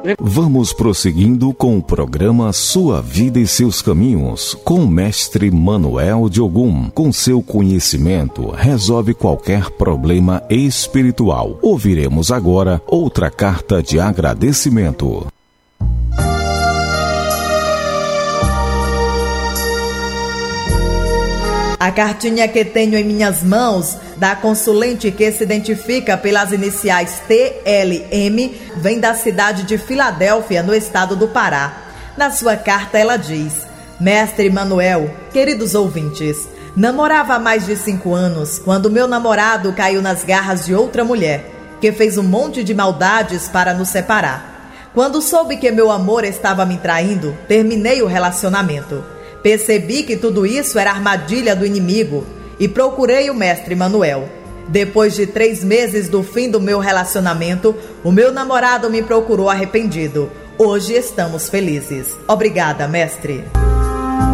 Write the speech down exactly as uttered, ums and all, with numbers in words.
Vamos prosseguindo com o programa Sua Vida e Seus Caminhos, com o mestre Manuel de Ogum. Com seu conhecimento, resolve qualquer problema espiritual. Ouviremos agora outra carta de agradecimento. A cartinha que tenho em minhas mãos, da consulente que se identifica pelas iniciais T L M, vem da cidade de Filadélfia, no estado do Pará. Na sua carta ela diz: Mestre Manuel, queridos ouvintes, namorava há mais de cinco anos quando meu namorado caiu nas garras de outra mulher, que fez um monte de maldades para nos separar. Quando soube que meu amor estava me traindo, terminei o relacionamento. Percebi que tudo isso era armadilha do inimigo e procurei o mestre Manuel. Depois de três meses do fim do meu relacionamento, o meu namorado me procurou arrependido. Hoje estamos felizes. Obrigada, mestre.